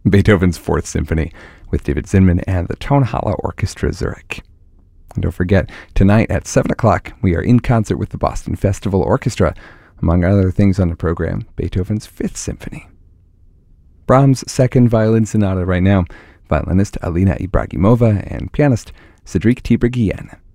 Beethoven's Fourth Symphony with David Zinman and the Tonhalle Orchestra Zurich. And don't forget, tonight at 7 o'clock, we are in concert with the Boston Festival Orchestra. Among other things on the program, Beethoven's Fifth Symphony. Brahms' Second Violin Sonata right now, violinist Alina Ibragimova and pianist Cedric Tiberghien.